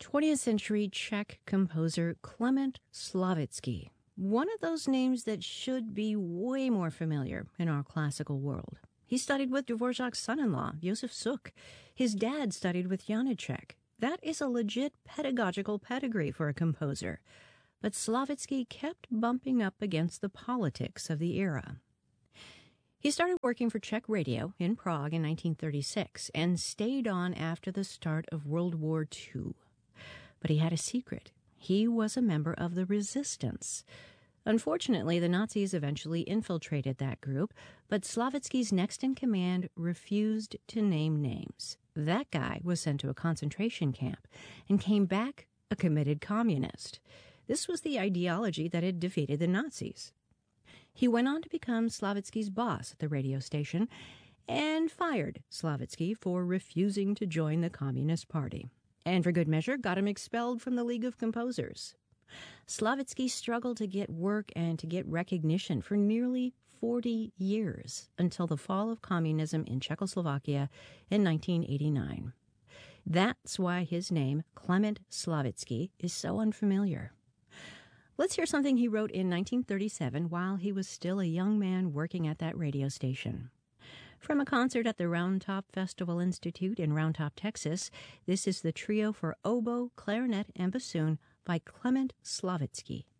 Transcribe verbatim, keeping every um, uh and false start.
twentieth century Czech composer Klement Slavitsky. One of those names that should be way more familiar in our classical world. He studied with Dvorak's son-in-law, Josef Suk. His dad studied with Janáček. That is a legit pedagogical pedigree for a composer. But Slavitsky kept bumping up against the politics of the era. He started working for Czech radio in Prague in nineteen thirty-six and stayed on after the start of World War Two. But he had a secret. He was a member of the resistance. Unfortunately, the Nazis eventually infiltrated that group, but Slavitsky's next-in-command refused to name names. That guy was sent to a concentration camp and came back a committed communist. This was the ideology that had defeated the Nazis. He went on to become Slavitsky's boss at the radio station and fired Slavitsky for refusing to join the Communist Party. And for good measure, got him expelled from the League of Composers. Slavitsky struggled to get work and to get recognition for nearly forty years until the fall of communism in Czechoslovakia in nineteen eighty-nine. That's why his name, Klement Slavitsky, is so unfamiliar. Let's hear something he wrote in nineteen thirty-seven while he was still a young man working at that radio station. From a concert at the Round Top Festival Institute in Round Top, Texas, this is the trio for oboe, clarinet, and bassoon by Klement Slavitsky.